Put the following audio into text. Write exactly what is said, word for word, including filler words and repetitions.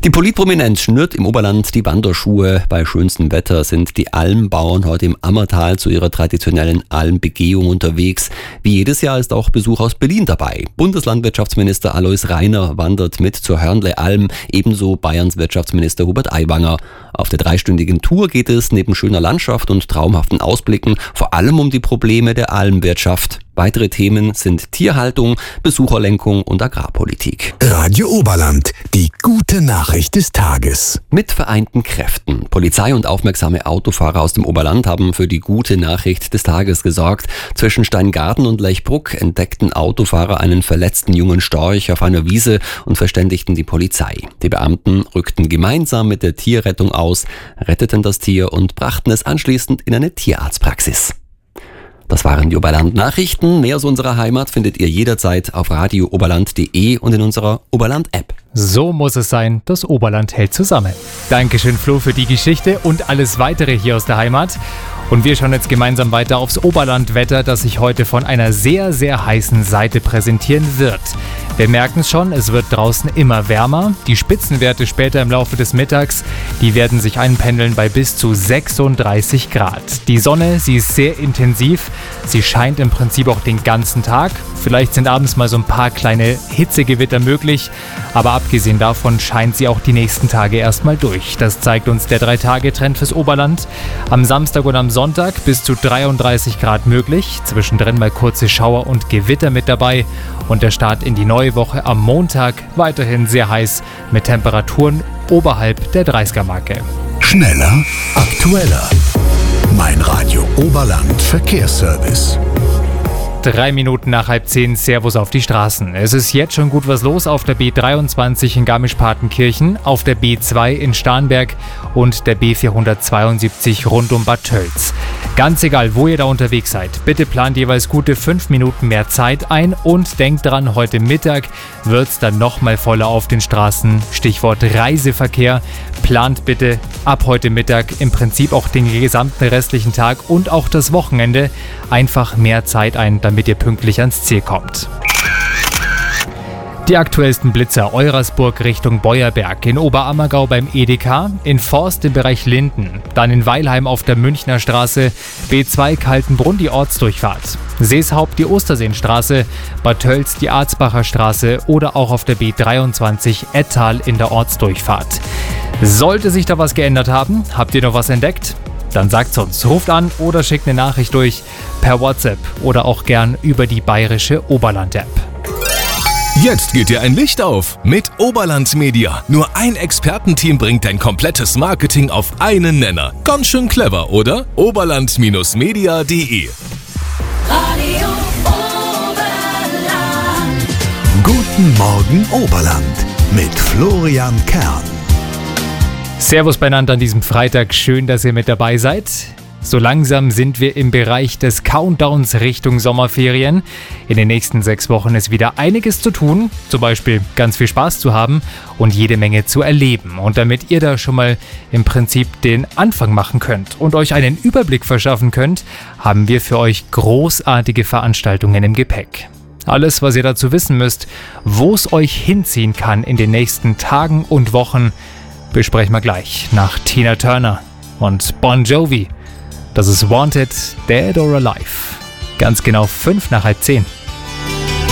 Die Politprominenz schnürt im Oberland die Wanderschuhe. Bei schönstem Wetter sind die Almbauern heute im Ammertal zu ihrer traditionellen Almbegehung unterwegs. Wie jedes Jahr ist auch Besuch aus Berlin dabei. Bundeslandwirtschaftsminister Alois Rainer wandert mit zur Hörnle-Alm, ebenso Bayerns Wirtschaftsminister Hubert Aiwanger. Auf der dreistündigen Tour geht es neben schöner Landschaft und traumhaften Ausblicken vor allem um die Probleme der Almwirtschaft. Weitere Themen sind Tierhaltung, Besucherlenkung und Agrarpolitik. Radio Oberland, die gute Nachricht des Tages. Mit vereinten Kräften. Polizei und aufmerksame Autofahrer aus dem Oberland haben für die gute Nachricht des Tages gesorgt. Zwischen Steingarten und Lechbruck entdeckten Autofahrer einen verletzten jungen Storch auf einer Wiese und verständigten die Polizei. Die Beamten rückten gemeinsam mit der Tierrettung aus, retteten das Tier und brachten es anschließend in eine Tierarztpraxis. Das waren die Oberland-Nachrichten. Mehr aus unserer Heimat findet ihr jederzeit auf radio oberland punkt de und in unserer Oberland-App. So muss es sein, das Oberland hält zusammen. Dankeschön, Flo, für die Geschichte und alles weitere hier aus der Heimat. Und wir schauen jetzt gemeinsam weiter aufs Oberlandwetter, das sich heute von einer sehr, sehr heißen Seite präsentieren wird. Wir merken es schon, es wird draußen immer wärmer. Die Spitzenwerte später im Laufe des Mittags, die werden sich einpendeln bei bis zu sechsunddreißig Grad. Die Sonne, sie ist sehr intensiv. Sie scheint im Prinzip auch den ganzen Tag. Vielleicht sind abends mal so ein paar kleine Hitzegewitter möglich. Aber abgesehen davon scheint sie auch die nächsten Tage erstmal durch. Das zeigt uns der drei Tage Trend fürs Oberland. Am Samstag und am Sonntag bis zu dreiunddreißig Grad möglich. Zwischendrin mal kurze Schauer und Gewitter mit dabei. Und der Start in die neue Woche am Montag weiterhin sehr heiß mit Temperaturen oberhalb der dreißiger-Marke. Schneller, aktueller. Mein Radio Oberland Verkehrsservice. Drei Minuten nach halb zehn, Servus auf die Straßen. Es ist jetzt schon gut was los auf der B dreiundzwanzig in Garmisch-Partenkirchen, auf der B zwei in Starnberg und der B vierhundertzweiundsiebzig rund um Bad Tölz. Ganz egal, wo ihr da unterwegs seid, bitte plant jeweils gute fünf Minuten mehr Zeit ein und denkt dran, heute Mittag wird es dann nochmal voller auf den Straßen. Stichwort Reiseverkehr. Plant bitte ab heute Mittag im Prinzip auch den gesamten restlichen Tag und auch das Wochenende einfach mehr Zeit ein, damit ihr pünktlich ans Ziel kommt. Die aktuellsten Blitzer: Eurasburg Richtung Beuerberg, in Oberammergau beim Edeka, in Forst im Bereich Linden, dann in Weilheim auf der Münchner Straße, B zwei Kaltenbrunn die Ortsdurchfahrt, Seeshaupt die Osterseenstraße, Bad Tölz die Arzbacher Straße oder auch auf der B dreiundzwanzig Ettal in der Ortsdurchfahrt. Sollte sich da was geändert haben, habt ihr noch was entdeckt? Dann sagt's uns, ruft an oder schickt eine Nachricht durch per WhatsApp oder auch gern über die bayerische Oberland-App. Jetzt geht dir ein Licht auf mit Oberland Media. Nur ein Expertenteam bringt dein komplettes Marketing auf einen Nenner. Ganz schön clever, oder? oberland Media punkt de Radio Oberland. Guten Morgen Oberland mit Florian Kern. Servus beieinander an diesem Freitag, schön, dass ihr mit dabei seid. So langsam sind wir im Bereich des Countdowns Richtung Sommerferien. In den nächsten sechs Wochen ist wieder einiges zu tun, zum Beispiel ganz viel Spaß zu haben und jede Menge zu erleben. Und damit ihr da schon mal im Prinzip den Anfang machen könnt und euch einen Überblick verschaffen könnt, haben wir für euch großartige Veranstaltungen im Gepäck. Alles, was ihr dazu wissen müsst, wo es euch hinziehen kann in den nächsten Tagen und Wochen, besprechen wir gleich nach Tina Turner und Bon Jovi. Das ist Wanted, Dead or Alive. Ganz genau fünf nach halb zehn.